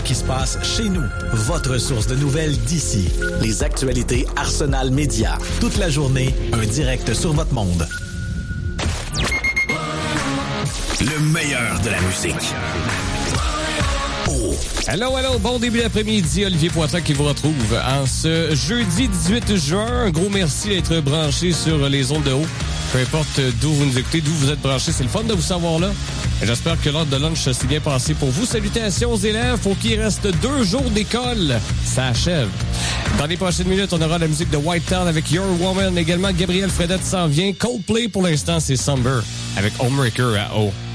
qui se passe chez nous. Votre source de nouvelles d'ici. Les actualités Arsenal Média. Toute la journée, un direct sur votre monde. Le meilleur de la musique. Allô, bon début d'après-midi, Olivier Poitras qui vous retrouve en ce jeudi 18 juin. Un gros merci d'être branché sur les ondes de haut. Peu importe d'où vous nous écoutez, d'où vous êtes branchés, c'est le fun de vous savoir là. Et j'espère que l'heure de lunch s'est bien passée pour vous. Salutations aux élèves, pour qu'il reste 2 jours d'école. Ça achève. Dans les prochaines minutes, on aura la musique de White Town avec Your Woman. Également, Gabriel Fredette s'en vient. Coldplay, pour l'instant, c'est Somber avec Homemaker à O.